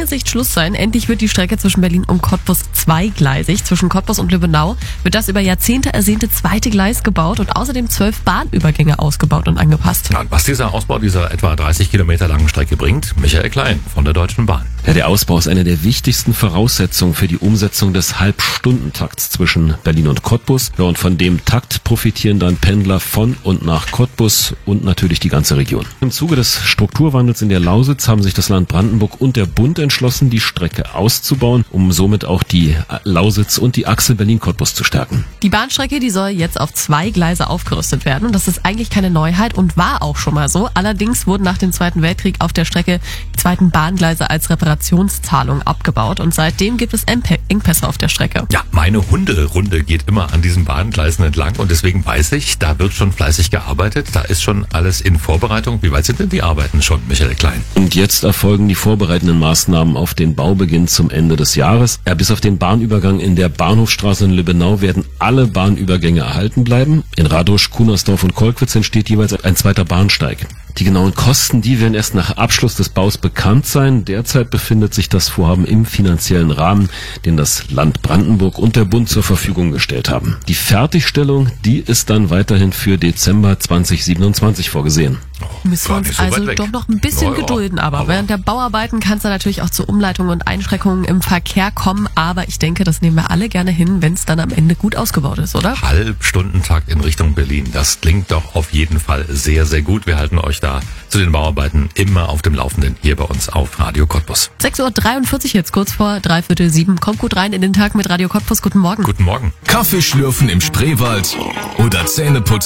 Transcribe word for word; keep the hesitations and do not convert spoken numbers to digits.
lange Sicht Schluss sein. Endlich wird die Strecke zwischen Berlin und Cottbus zweigleisig. Zwischen Cottbus und Lübbenau wird das über Jahrzehnte ersehnte zweite Gleis gebaut und außerdem zwölf Bahnübergänge ausgebaut und angepasst. Ja, und was dieser Ausbau dieser etwa dreißig Kilometer langen Strecke bringt, Michael Klein von der Deutschen Bahn. Ja, der Ausbau ist eine der wichtigsten Voraussetzungen für die Umsetzung des Halbstundentakts zwischen Berlin und Cottbus. Ja, und von dem Takt profitieren dann Pendler von und nach Cottbus und natürlich die ganze Region. Im Zuge des Strukturwandels in der Lausitz haben sich das Land Brandenburg und der Bund entschlossen, die Strecke auszubauen, um somit auch die Lausitz und die Achse Berlin-Cottbus zu stärken. Die Bahnstrecke, die soll jetzt auf zwei Gleise aufgerüstet werden und das ist eigentlich keine Neuheit und war auch schon mal so. Allerdings wurden nach dem Zweiten Weltkrieg auf der Strecke die zweiten Bahngleise als Reparationszahlung abgebaut und seitdem gibt es Engpässe auf der Strecke. Ja, meine Hunderunde geht immer an diesen Bahngleisen entlang und deswegen weiß ich, da wird schon fleißig gearbeitet, da ist schon alles in Vorbereitung. Wie weit sind denn die Arbeiten schon, Michael Klein? Und jetzt erfolgen die vorbereitenden Maßnahmen auf den Baubeginn zum Ende des Jahres. Ja, bis auf den Bahnübergang in der Bahnhofstraße in Lübbenau werden alle Bahnübergänge erhalten bleiben. In Radosch, Kunersdorf und Kolkwitz entsteht jeweils ein zweiter Bahnsteig. Die genauen Kosten, die werden erst nach Abschluss des Baus bekannt sein. Derzeit befindet sich das Vorhaben im finanziellen Rahmen, den das Land Brandenburg und der Bund zur Verfügung gestellt haben. Die Fertigstellung, die ist dann weiterhin für Dezember zweitausendsiebenundzwanzig vorgesehen. Oh, Müssen wir uns so also doch noch ein bisschen no, ja, gedulden, aber, aber während der Bauarbeiten kann es da natürlich auch zu Umleitungen und Einschränkungen im Verkehr kommen, aber ich denke, das nehmen wir alle gerne hin, wenn es dann am Ende gut ausgebaut ist, oder? Halbstundentakt in Richtung Berlin, das klingt doch auf jeden Fall sehr, sehr gut. Wir halten euch da zu den Bauarbeiten immer auf dem Laufenden hier bei uns auf Radio Cottbus. sechs Uhr dreiundvierzig jetzt, kurz vor dreiviertel sieben. Kommt gut rein in den Tag mit Radio Cottbus. Guten Morgen. Guten Morgen. Kaffee schlürfen im Spreewald oder Zähneputzen